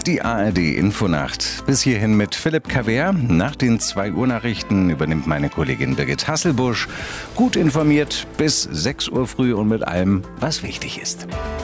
Die ARD Infonacht. Bis hierhin mit Philipp Cavert. Nach den 2 Uhr Nachrichten übernimmt meine Kollegin Birgit Hasselbusch. Gut informiert bis 6 Uhr früh und mit allem, was wichtig ist.